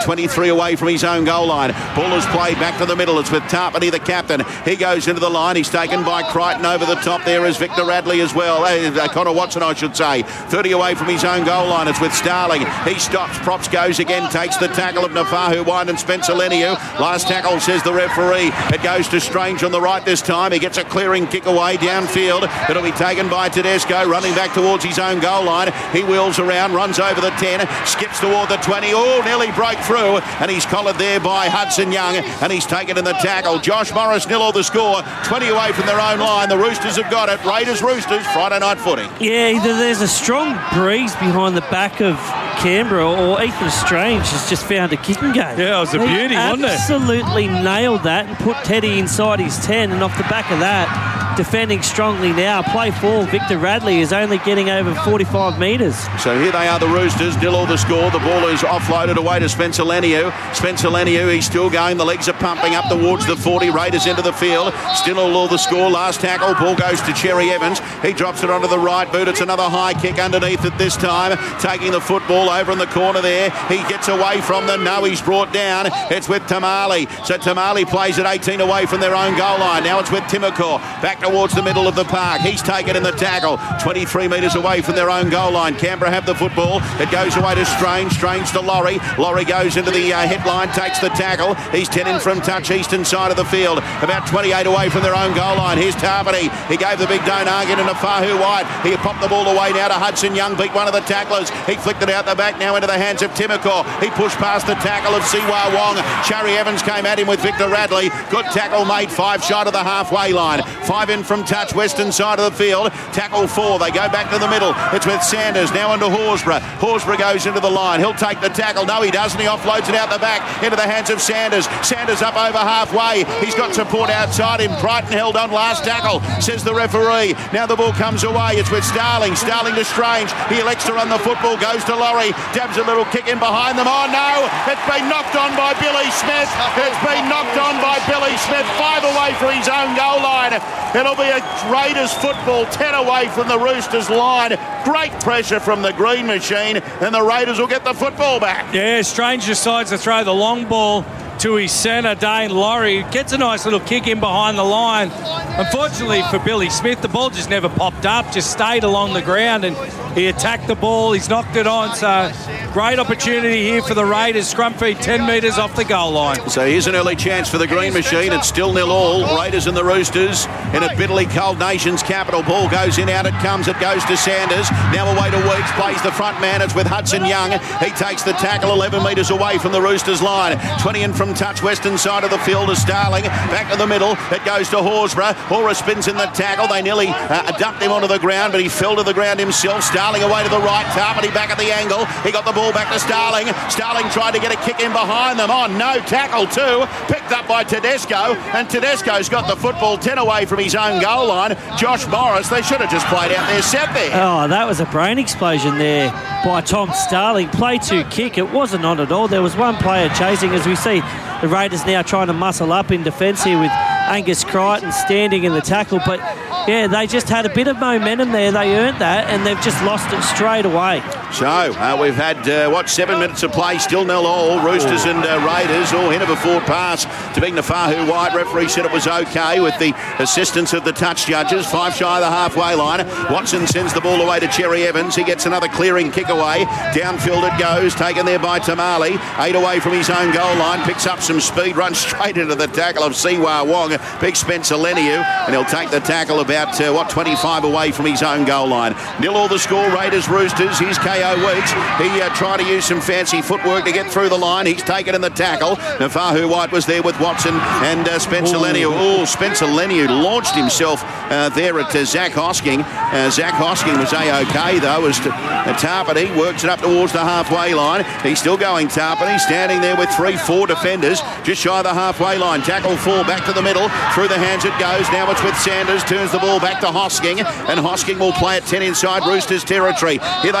23 away from his own goal line. Ball is played back to the middle. It's with Tarpany, the captain. He goes into the line. He's taken by Crichton. Over the top there is Victor Radley as well. Connor Watson, I should say. 30 away from his own goal line. It's with Starling. He stops. Props goes again. Takes the tackle of Nafahu White and Spencer Leniu. Last tackle, says the referee. It goes to Strange on the right this time. He gets a clearing kick away downfield. It'll be taken by Tedesco, running back towards his own goal line. He wheels around, runs over the 10, skips toward the 20. Oh, nearly broke through, and he's collared there by Hudson Young, and he's taken in the tackle. Josh Morris 0 the score, 20 away from their own line. The Roosters have got it. Raiders Roosters, Friday night footy. Yeah, either there's a strong breeze behind the back of Canberra or Ethan Strange has just found a kicking game. Yeah, it was a beauty, wasn't it? Absolutely nailed that and put Teddy inside his 10, and off the back of that, defending strongly now. Play for Victor Radley is only getting over 45 metres. So here they are, the Roosters, 0 the score. The ball is offloaded away to Spencer Leniu. Spencer Leniu, he's still going. The legs are pumping up towards the 40. Raiders into the field. Still 0 the score. Last tackle. Ball goes to Cherry Evans. He drops it onto the right boot. It's another high kick underneath it this time. Taking the football over in the corner there. He gets away from them. No, he's brought down. It's with Tamale. So Tamale plays at 18 away from their own goal line. Now it's with Timokor. Back towards the middle of the park. He's taken in the tackle. 23 metres away from their own goal line. Canberra have the football. It goes away to Strange. Strange to Laurie. Laurie goes into the headline, takes the tackle. He's 10 in from touch, eastern side of the field. About 28 away from their own goal line. Here's Tarpany. He gave the big Donagan and Nafahu White. He popped the ball away now to Hudson Young. Beat one of the tacklers. He flicked it out the back now into the hands of Timokor. He pushed past the tackle of Siwa Wong. Cherry Evans came at him with Victor Radley. Good tackle made. 5 short of the halfway line. 5 in from touch, western side of the field. Tackle 4. They go back to the middle. It's with Sanders. Now into Horsburgh. Horsburgh goes into the line. He'll take the tackle. No, he doesn't. He offloads it out the back into the hands of Sanders. Sanders up over halfway. He's got support outside him. Brighton held on last tackle, says the referee. Now the ball comes away. It's with Starling. Starling to Strange. He elects to run the football. Goes to Laurie. Dabs a little kick in behind them. Oh no! It's been knocked on by Billy Smith. It's been knocked on by Billy Smith. 5 away from his own goal line. It'll be a Raiders football. 10 away from the Roosters line. Great pressure from the Green Machine, and the Raiders will get the football back. Yeah, Strange decides to throw the long ball to his centre, Dane Laurie. Gets a nice little kick in behind the line. Unfortunately for Billy Smith, the ball just never popped up, just stayed along the ground, and he attacked the ball. He's knocked it on, so great opportunity here for the Raiders. Scrum feed 10 metres off the goal line. So here's an early chance for the Green Machine. It's still 0-0. Raiders and the Roosters in a bitterly cold nation's capital. Ball goes in, out it comes. It goes to Sanders. Now away to Weeks. Plays the front man. It's with Hudson Young. He takes the tackle 11 metres away from the Roosters line. 20 in from touch, western side of the field to Starling. Back to the middle. It goes to Horsburgh. Horsburgh spins in the tackle. They nearly dumped him onto the ground, but he fell to the ground himself. Starling away to the right. Tarpany back at the angle. He got the ball back to Starling. Starling tried to get a kick in behind them. Oh, no. Tackle too. Picked up by Tedesco, and Tedesco's got the football 10 away from his own goal line. Josh Morris, they should have just played out their set there. Oh, that was a brain explosion there by Tom Starling. Play to kick. It wasn't on at all. There was one player chasing, as we see the Raiders now trying to muscle up in defence here with Angus Crichton standing in the tackle. But, yeah, they just had a bit of momentum there. They earned that, and they've just lost it straight away. So, we've had, 7 minutes of play, still 0-0. Roosters and Raiders all in of a forward pass to Big Nafahu White. Referee said it was okay with the assistance of the touch judges. 5 shy of the halfway line. Watson sends the ball away to Cherry Evans. He gets another clearing kick away. Downfield it goes, taken there by Tamale. 8 away from his own goal line. Picks up some speed, runs straight into the tackle of Siwa Wong. Big Spencer Leniu, and he'll take the tackle about, 25 away from his own goal line. 0-0 the score, Raiders Roosters. Here's K.O. Weeks. He tried to use some fancy footwork to get through the line. He's taken in the tackle. Nafahu White was there with Watson and Spencer Leniu. Oh, Spencer Leniu launched himself there at Zach Hosking. Zach Hosking was A-OK though, as Tarpany works it up towards the halfway line. He's still going, Tarpany, standing there with 3-4 defenders just shy of the halfway line. Tackle 4 back to the middle. Through the hands it goes. Now it's with Sanders. Turns the ball back to Hosking, and Hosking will play at 10 inside Roosters territory. Here they come now, the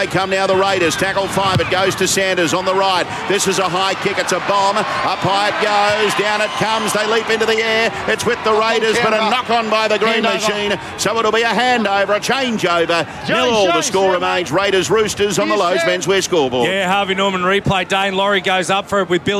the Raiders. Tackle 5. It goes to Sanders on the right. This is a high kick. It's a bomb. Up high it goes. Down it comes. They leap into the air. It's with the Raiders, but a knock on by the Green Machine. So it'll be a handover, a changeover. 0-0 the score remains. Raiders Roosters on the Lowe's Menswear scoreboard. Yeah, Harvey Norman replay. Dane Laurie goes up for it with Billy